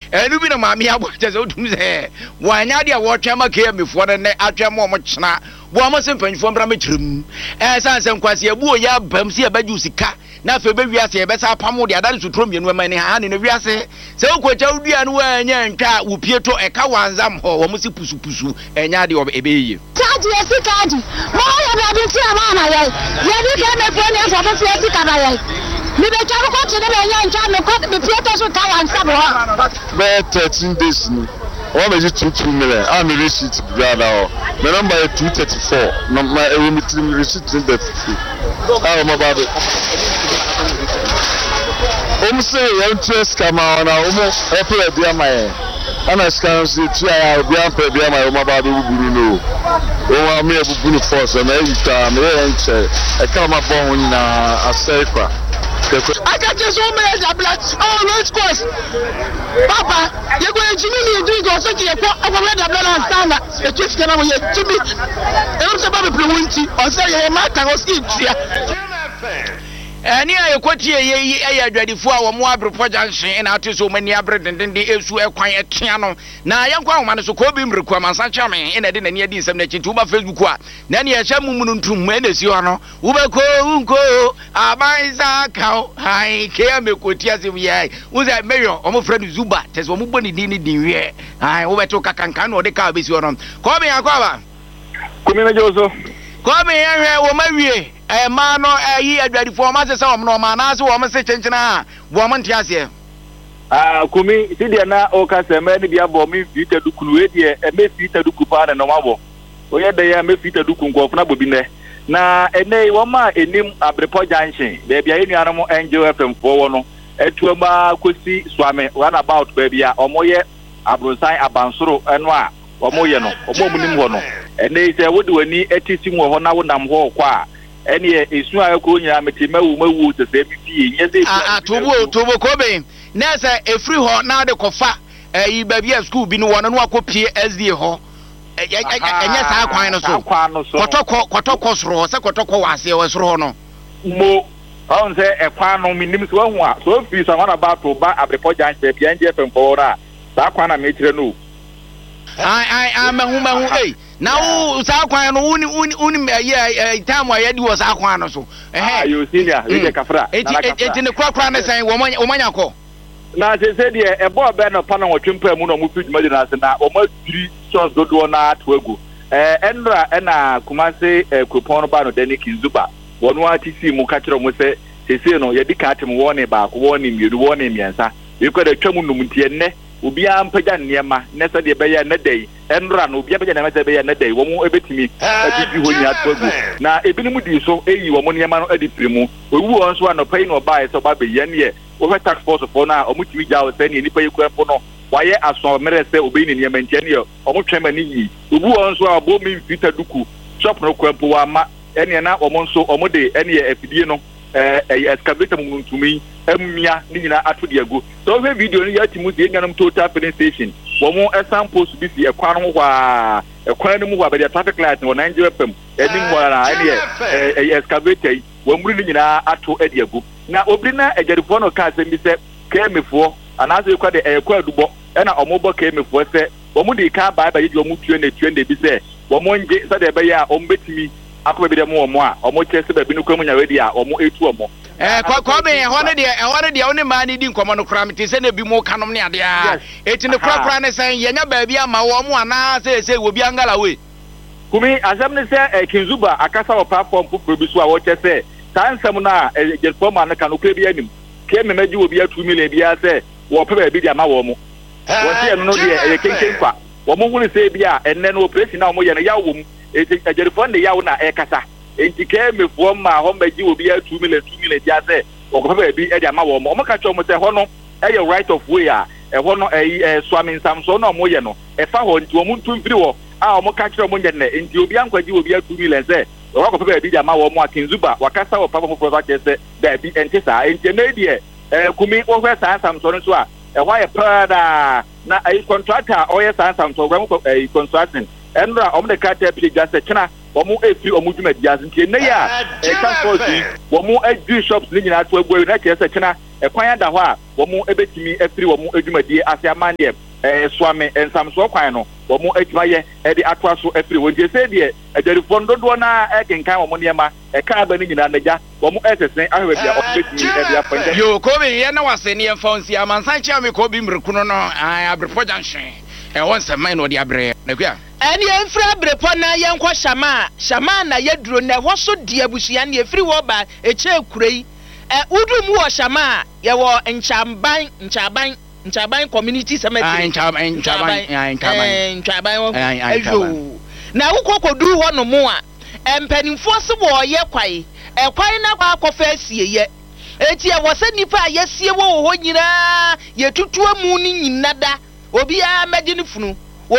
enu bi na maami abo tese otum se wanya de awotwe ma KMFo no ne atwe mo chena bo mo se mpanfo mbra mekyerem sanse nkwase abu oya bam se abaju sika na fe be wiase be sa pamo de adare sutro mienu ma ne ha ne wiase se okwacha udua no anya ntwa wo pieto eka wanzam ho wo mo si pusu enya de ebeye kaji esikaji mo ya be bi ti ama na ye bi KMFo ne so be esika ba ye mi be twa ko tene be nya ntwa me ko be pieto so ka wanzam ho be 13 days ni o me ji 2 million a me receipt brother o me number 234 no my me receipt in the ah my bad say you interest come on now play be my ana scan say tu ya be am play be my my bad buru no o me buru force na you ta me enche e come upon na asekwa I got just so many tablets. Oh, let's go. Papa, you're going to me doing your second. I'm going to have standard. The kids can have to me. I'm about to be or say, hey, Martha was here. Ani ayekwati ye adwadifo a wo mo abrepo junction na ate so mani abredenden de esu ekwan etea no na yenkwa homa no so ko bi mreku amansa chame ina de nani adi nsem na chintu ba Facebook a na ne ehya mumunu ntum ena si ho no wo be ko unko abanza ka hai ke amekoti asem ye wo say mayor o mo friend Zuba tese wo mo boni din wie hai wo be to kakanka no de ka be si ho no ko be yakwa Kumi na joso ko be yehwe wo mawie ma no yi adwadifo ma se se wo no ma na se wo ma se chenchena wo mo ntiase Kumi sidia na o ka se me ni bia bo mi fita dukunu e de me fita duku pa na no mabo o ye de ya me fita duku nko na bobi ne na ene wo ma enim abrepo junction be bia enu anu Angel FM fo wo no etu ma kosi swame run about be bia omoye abronsan abansoro eno a omoye no omo munim ho no ene se wo de wani etisi mu ho na wo nam ho kwa ene esu ayeko nya metimawu tese bibi nye de tubo kobe na se efri ho na de kofa yi babia school bi no wono no akopie SD ho enye sa kwan no so kotoko soro se kotoko wase we soro no mo on se ekwan no minim so hu a so fi so wana ba to ba abrepo janche bia nje pempora sa kwan na me kire no mahu na wo sa kwan no uni time wa yedi wo sa kwan no so you senior we kafra eti ne kwakwa na san wo manya ko na se de ebo be no pa na wo twempa mu no mu fi dwuma de na se na wo ma diri shots dodo na to agu enra na kumase kupon ba no Dani Kinzuba wono atisi mu ka kire mu se no yedi ka atem wo ne ba ko wo ne miru wo ne miensa we ko da twam num ntie ne obi ampaja niema nesa de beya na dai enra no obi ampaja na meta beya na dai wo mu ebetimi atiti ho nya to agu na ebinim di so eyi wo mu niema no adipirimu owu on so anopai no ba so ba beya ne wo tax force for na omutimi jawo se ni nipa yikwempo no waye aso mere se obi ni niema ntia ne omutwema ni yi owu on so abo mi vita duku shop no kwempo wa ma ene na omo nso omo de ene afidie no excavator mu ntumi amia ni nyina ato de agu so we video ni yati mu de nyanam total filling station wo mo example so bi si ekwan no kwa ekwan no mu wa be de traffic light no Nigeria pem enim wala ene excavator wo muri ni nyina ato de agu na obri na ejarifo no ka se bi se KMFo anazo kwa de ekwa adubo na omobo KMFo se wo mu de ka ba yi wo mu tue na bi se wo mo nje se de be ya o mbetimi akobe de mo a omo chese ba bi no kwamu nya wedi a omo etu omo kwa be hone de one ma ni di nkomo no kra mete se na bi mo kanom ne ade a eti ne kra ne san yenya ba bi ama wo mo ana se wo bi angala we Kumi azam ne se Kinzuba akasa wo platform pupro bi so a wo chese tansam na jerfo ma na kan okre bi anim ke memeji wo bi 2 million bi a se wo pe ba bi di ama wo mo wo se no de kenken kwa wo mo hu ne se bi a enne no operation na wo ye no ya wo mu ejerifo ne yawo na ekasa enti KMFo ma ho mbaji obi 2 million dia se okopa bi e dia ma wo mo ka cho mo se ho no e ye right of way a e ho no swami samso no mo ye no e fa ho nti wo muntu mfiri wo a mo ka kire mo nye ne enti obi ankwaji obi 2 million se okopa bi dia ma wo mo Kinzuba wakasa wo papa mo project se da bi enti sa enti na die kumi wo hwe sa samso no so a e ho ye prada na contractor o ye sa samso gwa mo construction enra omde kata pili gase chena omo efri omuduma diaz ntie ne ya transport omo agri shops ni nyina to agbo na chese chena ekwan ada ho a wo mo ebetimi afiri wo mo adwumadie ase amande swame ensamso kwan no wo mo adwumaye de atoa so afiri wo die se de adarifo ndodo na kenkan wo mo niema eka aba ni nyina naja wo mo esesen ahwe bia o betimi de afanje yo ko be ye na wase ne enfonsi amansan chia me ko bi mrekuno no abrefo junction won se man no de abre na kwa eni enfra brepo na yenko shama na yeduro na ho so di abusua na efiri wo ba eche kurei udum wo shama ye wo nchaban community cemetery nchaban na ukokodu ho no mo a empanimfo se wo ye kwai na kwa akofa asieye eti e wo se nipa yesie wo ho nyina ye tutu amu ni nyinada obi a magine funu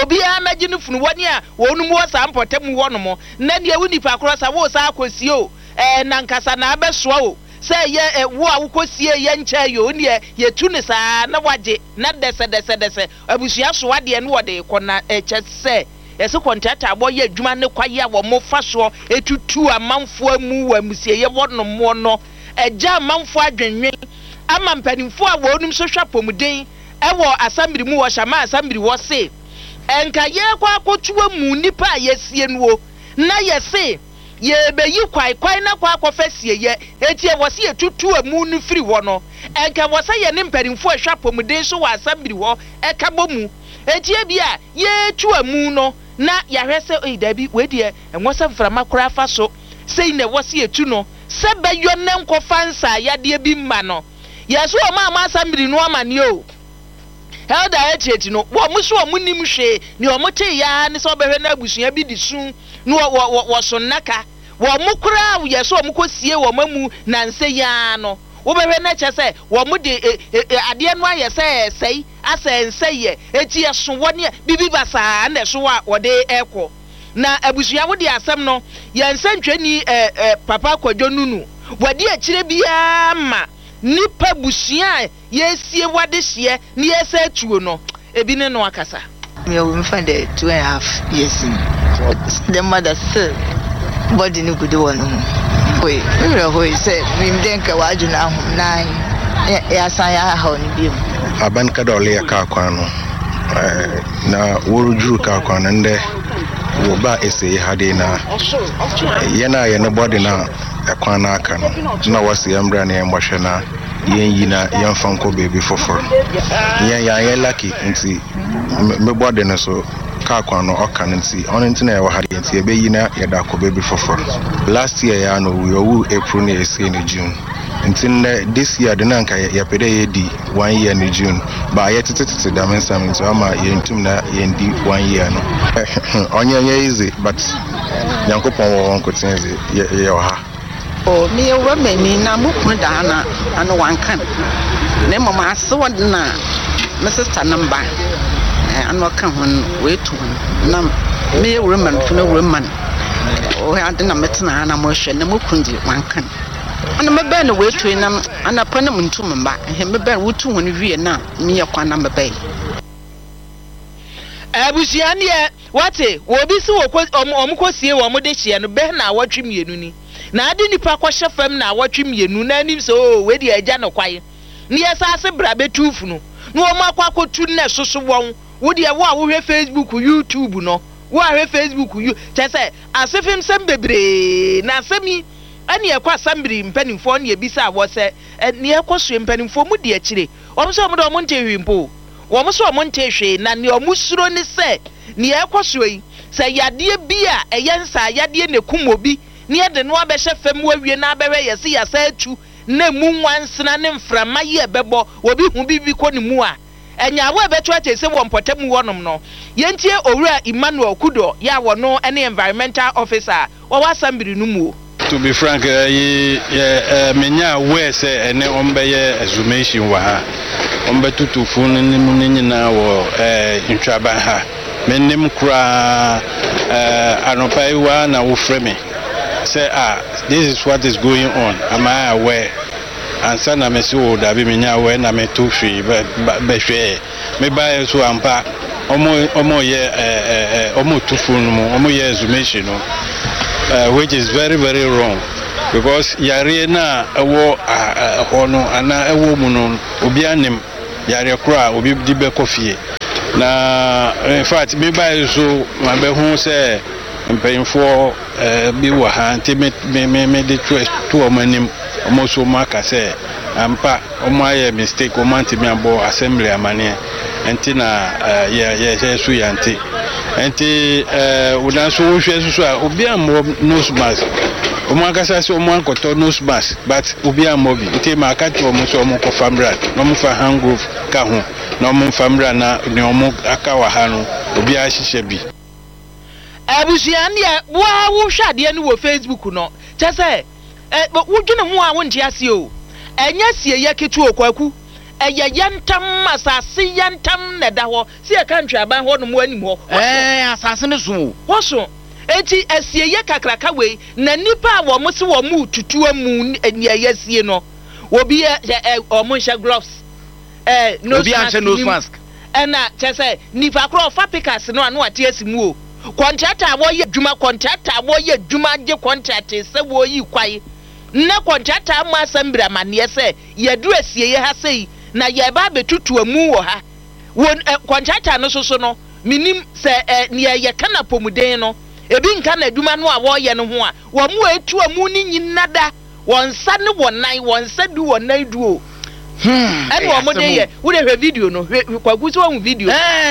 woni a wonum wo sa mpotem wo no mo na ne wunipa krosa wo sa akosie o na nkasa na abesoa o se ye wo a wokosie ye ncha yo ne ye tu ne sa na waje na dese abusua so wade ne wode kona eche se yesi kontata abo ye adwuma ne kwaye a wo mo fa so etutu amanfo amu wa musie ye wono mo no eja amanfo adwenwen ama mpanimfo a wonum so hwapomuden ewo asambiri mu wo shama asambiri wo se enka ye kwa akotuwa mu nipa yesie nuo na yese ye beyi kwai na kwa akofesie ye etie wo se etutu amu nu firi wo no enka wo se ye ne mpanimfo ahwapomuden so wa asambiri wo ekabo mu etie bia ye tu amu no na yahwese dabi wedie enwosa mframa kora fa so sei na wo se etu no se beyo ne nkofa nsa yade bi mma no yeso o ma asambiri no amane o Elda eti no wo muso wo munim hwe ni o mote ya ne so behwe na abusua bi disu no wo so naka wo mukura ye so mukosie wo mamu na nse ya no wo behwe na che se wo mu de ade no aye se sei asa nse ye eti ye so woni bibi basa na so wa wo de eko na abusua wo de asem no ye nsantwani papa kwadwo nunu wadi akire bia ma nipa busia yesie wade hye ni yesa atuo no ebi ne no akasa me we find 2.5 years the mother said body ni gudu wonu we we say we denka waju na hom nan ya san ya ha oni bi aban ka dole ya ka kwano na woruju ka kwano nde wo ba ese hade na yana body na ekwana aka no na wasi ambra na yemhwe na yen na yen fanko baby fofor yen lucky nti me body na so ka kwano oka nti on nti na ye hade nti ebe yina ye da ko baby fofor last year ya no we owu April na ese in June nti this year de na nka ye pede ye di 1 year in June ba ye tete da men sam nti ama ye ntum na ye di 1 year no onye easy but yankopon wo won ko tenze ye ha o mi ewa meni na mukun da na anu wankan ne mama aso na my sister number anu kan hon wetu na me ewa man funa woman o ya de na metena na mo hwe na mukun di wankan ana me be na wetu na ana pa na muntum mba he me be wutu hon wie na me ye kwa na me be abusia ne wate wo bi si wo omukosie wo mo de hye no be na awotwe mienu ni na adi nipa kwahye fam na awotwe mienu na anim so we di agya no kwae ne yesase bra betufu no no o makwakotu na soso won wo de wo a wo hwe Facebook YouTube no wo a hwe Facebook chese asefim sem bebre na asemi ani ekwa sambiri mpanimfo ne ebisa wo se ne ekwoso mpanimfo mu de akire o so mo do mo nte hwimpo wo so mo nte hwe na ne o musuro ne se ne ekwoso yi se yade bia eyensa yade ne kumobi ne de no abehye fam wawie na abehwe yese yasa atu na mu nwansena ne mframa ye bebo obi hu bibi ko ne mu a enya wo beto atese wo mpotam wonom no yentie owura Emmanuel Kudo ya wo no ene environmental officer wo wasambiri no mu. To be frank, menya we say ene ombeye exhumation wa ha ombe tutufu ne nyina wo ntwaba ha menem kura anopai wa na wo frame say this is what is going on, am I aware? And sana me so da bi menya we na me to hwe be hwe me ba so ampa omo ye omo tufu no omo ye exhumation no which is very very wrong. because yare na ewo hono ana ewo mu no obi anem yare kura obi di be kofie na in fact me ba so ma be hu se mpanyimfo bi wa ha nti me de to omanim omoso maka se ampa omaye mistake omanti me abo assembly amane nti na ye so yanti nti udan so hwe so a obi ammo nose mask omakasa se omankoto nose mask but obi ammo bi nti ma ka to omo so omo ko famra no mo fa hangover ka ho no mo famra na ne omo aka wa ha no obi a hihye bi abusiande wa wo hwade ne wo Facebook no chese wudwene mu a wonte ase o enya sie ye ketu okwaku eye yantam asase yantam na da ho se ye kan twaban ho no mu anim ho asase ne so ho so enti asie ye kakraka we na nipa a wo mo se wo mu tutu amu eye sie no obi o mo hye gloves nose mask na chese nipa kro fa pikas no anu ate asimu o contractor wo ye djuma contractor wo ye djuma je contract se wo yi kwai na contractor ma sambira mane se ye du asie ye ha sei na ye ba betutu amu wo ha won contractor no so no minim se ne ye kana pomuden no ebi nka na djuma no a wo ye no ho a wo mu etu amu ni nyinada won sa ne wonan won sa du wonan du o wo mo de ye wo de hwe video no kwagu so wo video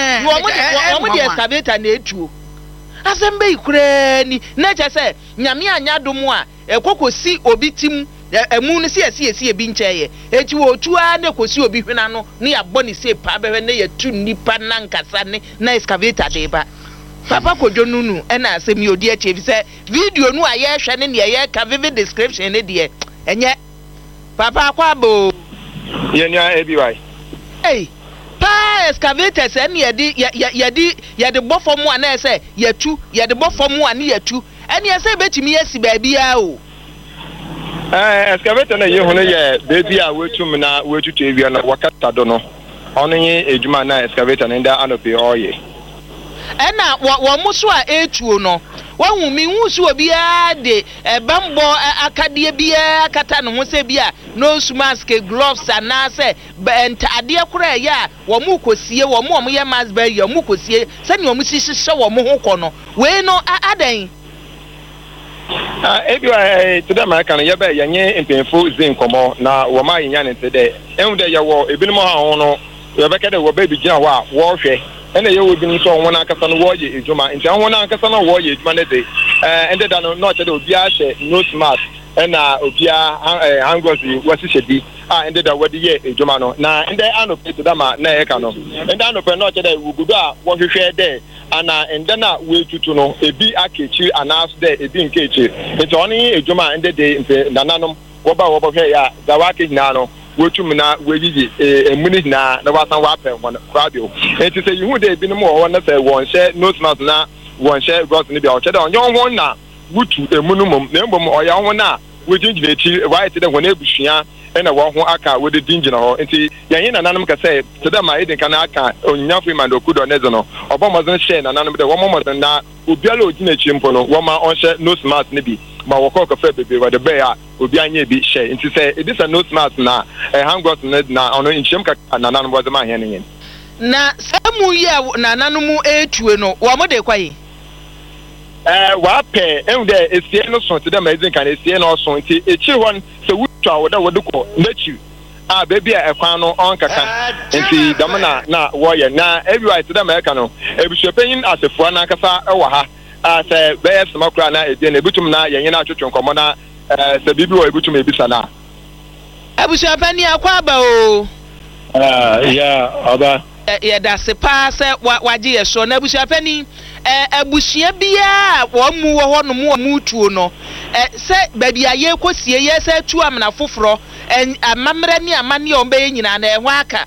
wo mo de excavator na etu asembe ikurani na chese nyame anya domu a ekokosi obi tim emu no se bi ncheye eti wo tuwa na kosi obi hwena no ne ya boni se pa behwe na ya tu nipa na nkasa ne na excavator de ba papa kodwonunu na asem yodi achevi se video nu aye hwe ne ye ka vivid description ne de enye papa akwabo yenya ebiwai excavators and yadi bofomu ana say yetu yadi bofomu ani yetu and ye say betimi yesi baabia o excavator na ye hono ye baby a wetum na wetutu ewia na wakata do no ono ye ejuma na excavator na nda anope oye ena wo muso a etuo no wahu mi husu obi a de bambo akade bia akata no ho se bia nose mask gloves ana se ntade kora ya wo mu kosie wo mu ye mask ba ya mu kosie se ne wo mu sisi wo mu ho kono we no adan ebi today my kan ye ba yenye mpemfo zin komo na wo ma yenya ne today ehun de ye wo ebinimo ha ho no ye ba kede wo ba bi gina wo a wo hwe ene ye wo bi nso won akasa no wo ye ejuma nti won akasa no wo ye ejuma ne de ende da no no chede obi a hye nose mask ena obi a hangozi wasi hyedi ende da wodi ye ejuma no na ende anope to dama na ye ka no ende anope no chede wugudu a wo hwehwe de ana ende na we tutu no ebi akechi anas de ebi nkechi nti oni ejuma ende de nananom wo ba wo hwe ya da wa ke hina no wotum na weyiyi emuni na wasan wa pe won radio enti se yihu de binom wo na se won hye nose mask na won hye gloves ni bia o chede onyon won na wutu emunu mom na mbom oya won na wejinjire ti right de won ebusua ena wo ho aka we de dinjina ho enti yan na nanam ka se today ma edin kana aka onyafo man do kudo nezo no obomozon hye na nanam de wo momozon na obiala ogina chimpo no wo ma on hye nose mask ni bi ma wo ko fe bebe wa de be a obi anya bi hye enti se edisa nose mask na hangot na ono inchem ka na nanam wo ma hye nen na samu ye na nanum etue no wo mo de kwai wa pe ende esie no so to dem ezin kan esie no so nti echi won se wutu awoda wodiko nachi baby a ekwan no on kaka nti damna na wo ye na everywhere to dem eka no ebusuapanyin asefo na kasa ewa ha se be smakura na edie na ebutum na yenye na atwetwe nkomo na se bibi wo ebutum ebisa na ebusuapani akwa ba o ya oba ye da se pa se waje ye so na ebusuapani abusua bia wo mu wo ho no mu tuo no se baby aye kosie ye se tu amna foforo amamra ni amane o be nyina na ehwa aka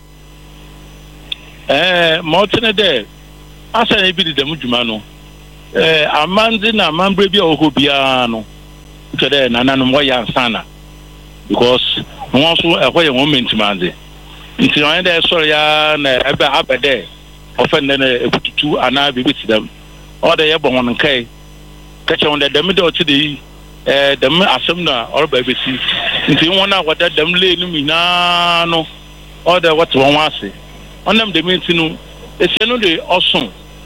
motene de asa na bi de mudwuma no amanzi na amambre bia o ho bia no kede nananom wo yansana because won so ehwo ye won mentimanze nti on de so ya na ebe abede ofende na ebututu ana bibi tidam o de ye bon kai kache on de dem de o ti de dem asem na orba besi nti wona wada dem le no mina no order what one wase onam dem nti no ese no de oson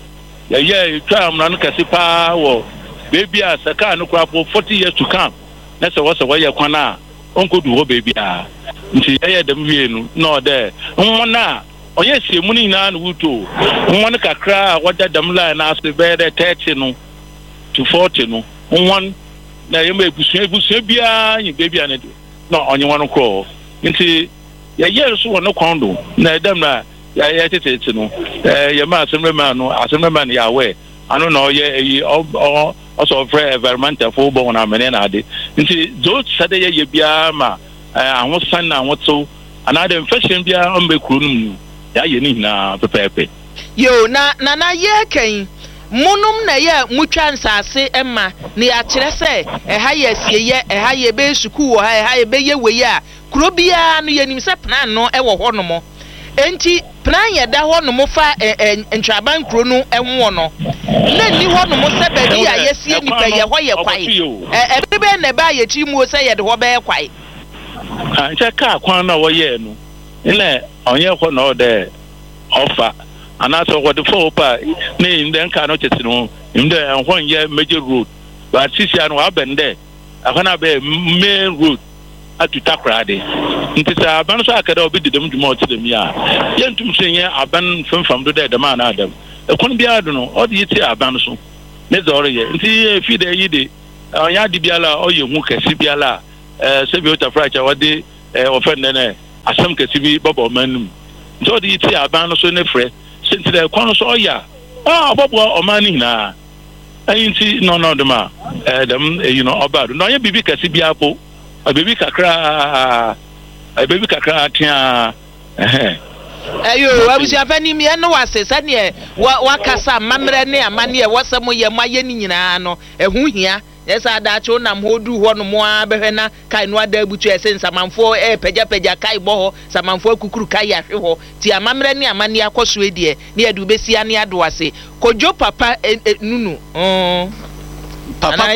ya twa amna no kase pa wo baby a saka no kwa 40 years to come na se wose wo ye kwana onkodu ho baby a nti ya dem wie no no de wona onye siemu ni na no wuto wona kakra wada dem la na ase be de 30 no to 40 no won na yema ebusu bia nyi baby a ne do no onye won ko nti ya so won kondo na dem na ya tete no yema asemma no ya we anu na oye also for environmental for bo na mene na ade nti zo sade ye bia ma ahosan na woto ana de infection bia ombe kuro num ya ye ni na pepepe yo na ye kan munum na ye mutwa nsase emma ne ya kire se ha ye sieye ha ye be suku wo ha ye be ye we ya kuro bia no ye nim se plan no e wo honom enti plan ye da honom fa ntraban kuro no enwo no na ni honom se ba bi a ye sie ni pa ye ho ye kwai ebe be na ba ye chi mu se ye de ho be kwai nche ka kwan na wo ye no ile onye ho no de offer anaso what the for pa ne inde nka no chete no inde enho ye major road but sisi anu abende akana be main road atu takrade nti sa aban so akada obi didem dwuma otidem ya yentum senye aban femfam do de ma na adam ekon bia do no odi yiti aban so ne zore ye nti efi de yide onya di biala oye hu kesi biala se bi ota fracha wode ofende ne asem kesi bi bobo manum nti odi yiti aban so ne frɛ senti de kon so oya bobo o mani na ayinti no de ma dem obado no ye bibi kesi bia po baby kakra tia ayo abusi afani mi eno wase sane wakasa mamre ne amane e wasem ye maye ni nyina no ehu hia yesa adacho nam hodu ho no mo abehwe na kai no ada abutu esensa manfo pagya kai bo ho samanfo akukuru kai ahwe ho ti amamre ne amane akoso edie ne adu besi ane ado wase kojo papa nunu papa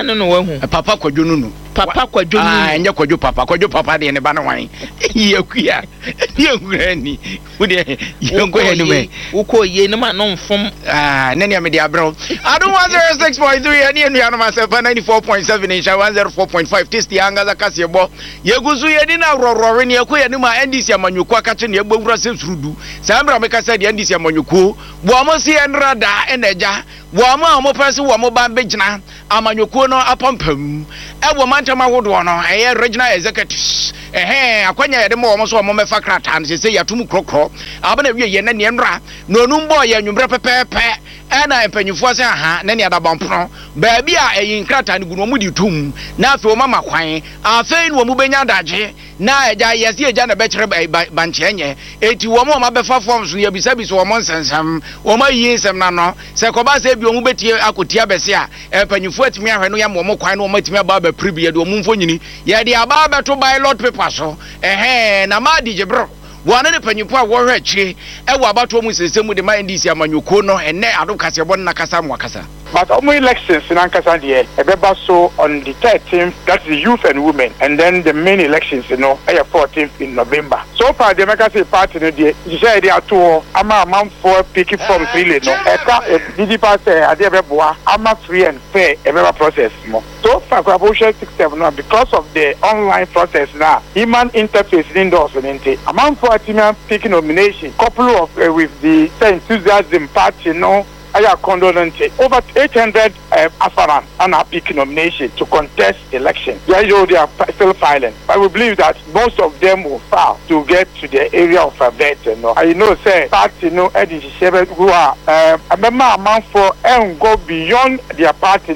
kojo nunu papa kwadwo nunu enye kwadwo papa de ne ba no wan yakua ye ngurani wude yenko ye nume uko ye no ma no mfom nani amede abro adu 106.3 ani enu ya no ma 94.7 insha 104.5 test yanga za kasebo yeguzu ye ni na rorore ne yakoye ni ma ndc amanyuko akache ne egbowura se surudu sambra me kasa de ndc amanyuko bo mo si enrada eneja wo mo pese wo mo ba begina amanyuko no apampam ewo mantama hodo no eye regional executives akwanya yede mo wo so mo mefa krata no se yatum krokro abana wie ye na ne nra no numbo ye nwumre pepepe na empanyufo se aha na ne adabampono ba bia eyin krata no gunu mo di tum na afi o mama kwan afi no mo benya daje na eja yesi eja na be kire banchenye eti wo mo ma befa forms no yebisa bi so wo mo nsensam wo ma yi nsem na no se koba se bi o mo betie akotia bese a empanyufo atimi ahwe no ya mo kwan no o matimi aba ba pribie de o mo mfonyini ye de aba beto by lot paper so na ma di jebro wana ne panyimpo a wo hwe chi ewo abato mu sesemu de ma ndisi amanyuko no enne ado kasebo na kasa mu akasa but omo elections in Ankasa there ebeba so on the 13th, that's the youth and women, and then the main elections 14th in November. So far the Mekasi party no there you say they are to ama for picking from really no did pass ade ebeboa ama free and fair ebeba process mo. So far Kwaboshe 67 now because of the online process now human interface indoors and amount for picking nomination couple of with the enthusiasm party I condolence over 800 aspirants and are picking nomination to contest election. They are still filing, but we believe that most of them will fail to get to the area of a vet. I say party who are a member amount for and go beyond their party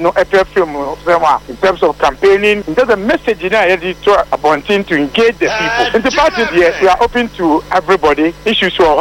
in terms of campaigning. There's a message in to wanting to engage the people. In the party here, we are open to everybody. Issues for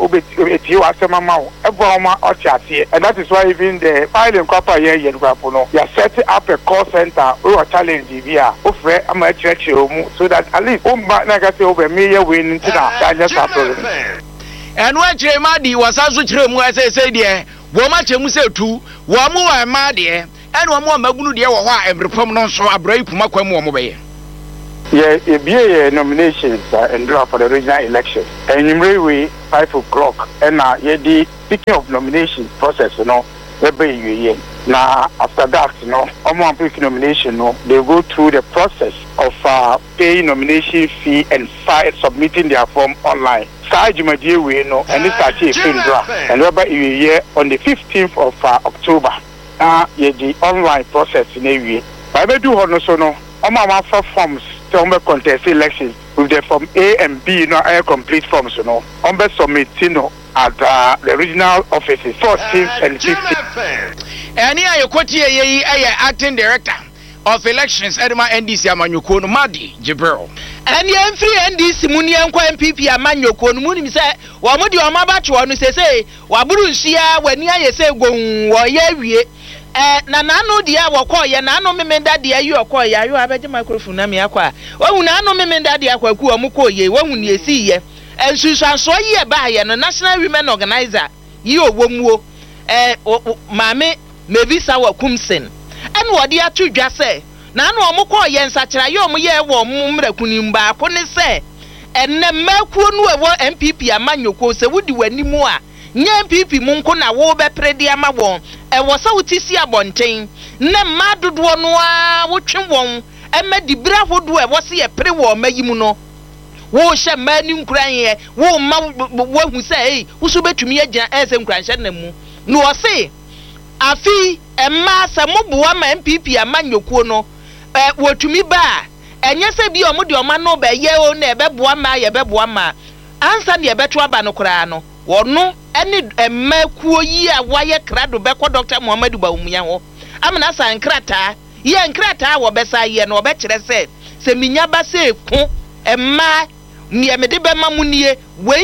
and that is why even the filing copper here in Guapono, they are setting up a call center who are challenging via offer amateur so that at least over me winning to that. And what Madi was also true as I said, yeah, Woma Chemusetu, Wamu and Madi, ɛna ɔmo amagunu deɛ wɔ hɔ a ɛbrepam no nso abrai puma kwan mu ɔmo bɛyɛ yeah, nominations and draw for the regional election. And in 5 o'clock, and speaking of nomination process, now after that, nomination, they go through the process of paying nomination fee and submitting their form online. And this actually and on the 15th of October, the online process in a I do no forms to contest elections with the form A and B, complete forms, submitting at the regional offices 14th and 15th. And here you quote here, acting director of elections, Edema NDC Amanyoko Madi Jibril. And you free NDC Munian MPP Amanyoko Muni say, Wamudi Amabachu, say, Waburu Shia, when you say, go, ye. Na nano dia wako ya nano memenda dia yu wako ya yu abeje microphone na mi akwa wo nano memenda dia kwaku omuko ye wo hu ne esi ye ensusanso ye ba ye no National Women Organizer yi owomuo maame Mevisa Wakumsen en wode atudwa se nano omuko ye nsakira ye omu ye wo mmrakunim ba ko ne se enne makuo no ewo MPP Amanyoko se wudi wanimu a nye MPP munko na wo be predi ama won ewo sa utisi abonten na madodo no a wotwe won emadi bra hodo ewo se ye pre wo mayimu no wo hye mani nkuran ye wo ma wo hu se ei wo so betumi agina ese nkuran hye na mu no wo se afi emma sa moboa ma MPP Amanyoko no wotumi ba enye se bi omo de oma no be ye o na ebeboa ma ye beboa ma ansa ne ebeto aba no kura no wono ene emakuo yi a waye krado beko Dr. Muhammadu Bawumia ho amana san krata ye nkrata wo besa ye no be kire se minya ba se ku emma miemede be mamunie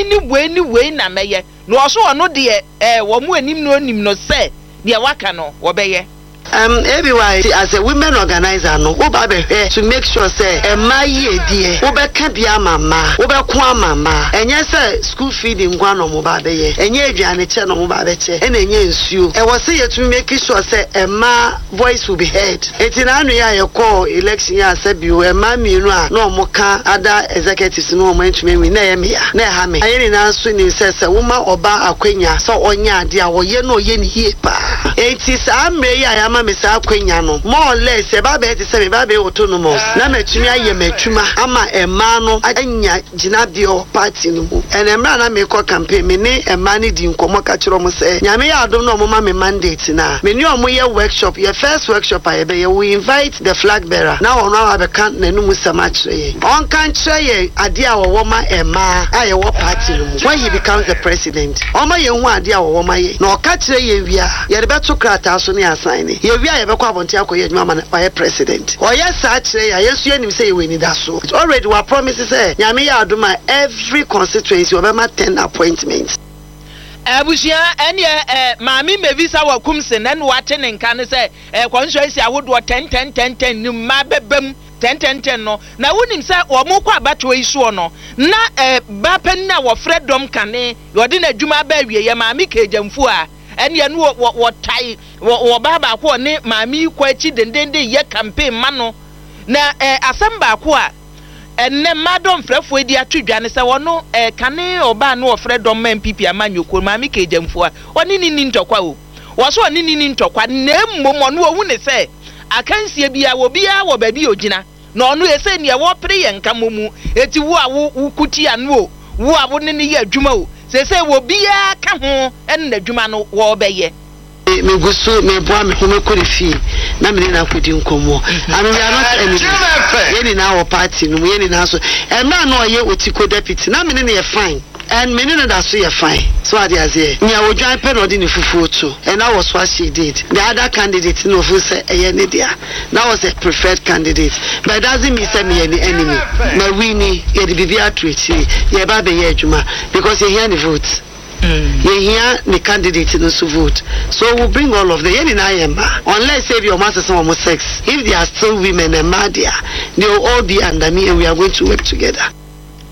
weini na meye no so ono de wo mu anim no se de waka no wo beye everywhere as a women organizer no wo ba be here to make sure say emma ye die wo be ka bia mama wo be ko mama enye say school feeding ngwa no mo ba be ye enye aduane che no mo ba be che e na enye nsuo e wo say ye to make sure say emma voice will be heard eti na anu ya ye call election ya say bi emma mienu a no mo ka other executives no mo ntumi wi na ye me ya na ha me aye ni na so ni say wo ma oba akwanya so onya ade a wo ye no ye ni hie pa eti sa amre ya Mesa akwenya no more or less e ba be te se me ba be autonomous na matumi aye matuma ama emma no anya ginabio party no mu enemra na me ko campaign me ne emma ne di nkomo ka kiro mo se nyame ya adom no mo ma me mandate na me ni omo ye workshop ye first workshop aye be ye we invite the flag bearer na ono aba be kan na numu sama kire ye on kan kire ye ade a wo ma emma aye wo party no mu when he becomes the president o ma ye hu ade a wo ma ye na o ka kire ye wia ye de beto krata so ne assign ye wia ye be kwa bonti akoye adwuma ma na president o yes actually ya yesu enim say we need that so already we promises say nyame ya aduma every constituency we be ma 10 appointments abusia ene maami Mevisa Wakumsen na wate ne nka ne say constituency awodo 10 ni ma bebam 10 no na wonim say omo kwa abato iso no na ba pen na wo fredom kane yode na adwuma ba wie ye maami kejamfu a ene no wo tai wo baba ko ne maami kwa chi dendende ye campaign ma no na asamba ko a enne madom frefo edi atudwa ne se wono kane oba no ofredom MPP Amanyoko maami kejamfu a oni ni ntokwa o wo so oni ni ntokwa na mmom no wu ne se akansie bia wo bia wo ba bi ogina na ono ese ne wo pre ye nka momu eti wo a wo kuti anu wo a wo ne ye adwuma o se wo bia ka ho en na adwuma no wo beye me gusu me boa me ho me korifi na me na kodi nkomo anu ya not any ye ni na wo party no ye ni na so e na no ye otiko deputy na me ne ye fine and me no that so ye fine so ade azie nya wo dwan pe no de ne fufu to and that was what she did the other candidate no fu say eye ne dia that was a preferred candidate but doesn't mean say me any enemy na we ni ye de bibia treaty ye ba be ye adwuma because ye hear the vote you hear the candidate in the vote. So we'll bring all of them in IMA. Unless say your master some sex. If they are still women and Madia, they will all be under me and we are going to work together.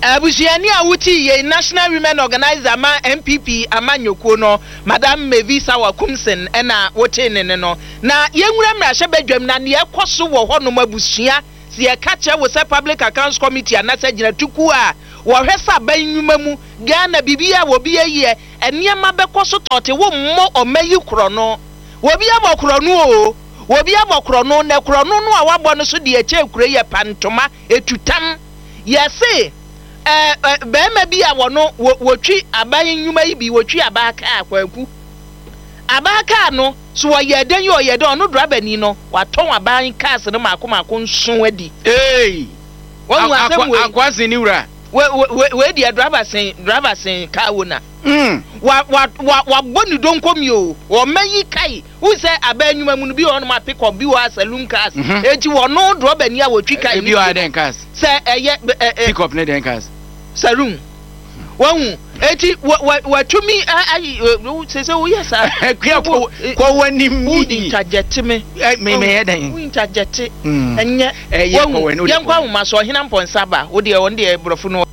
abusiani a wuti ye National Women Organizer ama MPP ama nyoko no Madam Mevisa Wakumsen ena wote ne no na yenwura mrahye badwam na ne ekoso wo ho no mabusua si e ka che wo se Public Accounts Committee anasa gina tuku a wo hwesa ban nwuma mu Ghana bibia wo bi aye eniema bekoso tote wo mmo omayi kro no wo bi abokro no o wo bi abokro no ne kro no no a wabo no so de eche kure ye pantoma etutam yese bema bi a wono wotwi aban nwuma yi bi wotwi abaka akwaku abaka no so woye den yo ye don no drabani no waton aban cars no makomako nson adi won wasem we akwase ni wura we di driver sen ka wona wa boni don komi o o mayi kai who say aban nwuma mu no bi on ma pick up bi wa saloon cars eji wono drabani a wotwi kai bi wa den cars say pick up ne den cars saloon won eti wa tumi ayi say we yes ko wani mi interject me hedan interject enye yan kwa ma so hina mponsa ba wo de won de brofo no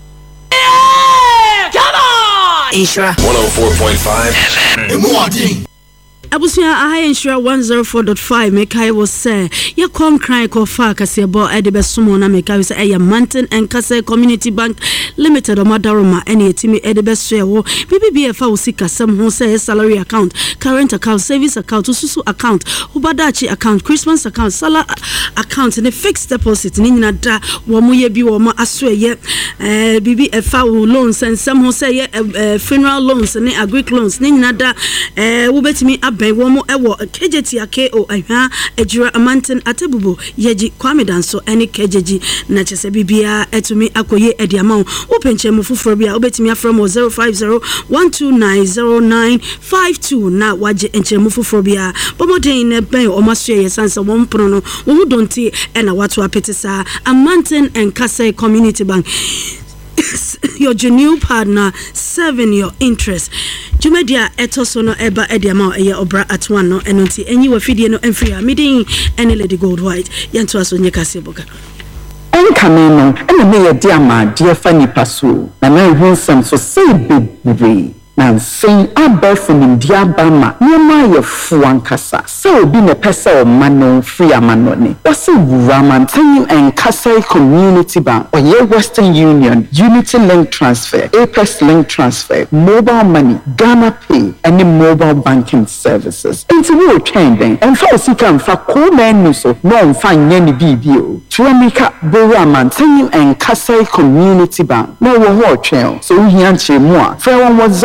come on Isra 104.5 FM Abusia ahaya insure 104.5 mekai was say ya kon cry ko fa kase bo edebe sumo na mekai say ya Mountain and Kase Community Bank Limited o madaroma ene etimi edebe so ewo BBB fa usika sam ho say salary account, current account, savings account, ususu account, ubadachi account, Christmas account, sala account ne fixed deposit ni nyina da wo mo ye bi wo ma aso ye BBB fa loans and sam ho say funeral loans ne agric loans ni nyina da wo betimi womo ewo KJT AKO ahwa ejura Mountain Atebubo yeji Kwame Danso ene KJG na chese bibia etumi akoye ediama wo penche mu fufuro bia obetimi afram 05012290952 na waje enche mu fufuro bia bomoden ne ben omasue yesansa wonprono no wo donti ena watu apetisa Mountain and Kase Community Bank. Your new partner serving your interest. Jumedia etosono eba ediama eye obra atwan no enonti enyi wafidie no emfria midin ene Lady Gold White yanto aso nyeka seboka enkameno ene me ye diama die fani paso na na ehunsan so say bebre na sen abefo ndia bama nyema ye fuankasa so obi ne pese o mano free amanone wase Mountain and Kase Community Bank or ye Western Union Unity Link Transfer, Apex Link Transfer, mobile money, Ghana Pay and the mobile banking services into we trending and for sika mfa ko menu so no mfa nyani bibio tuamika bora Mountain and Kase Community Bank no wo ho twen so we hianche mu a fa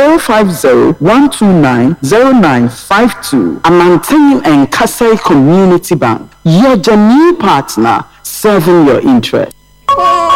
050-129-0952 Mountain and Kase Community Bank, your new partner serving your interest.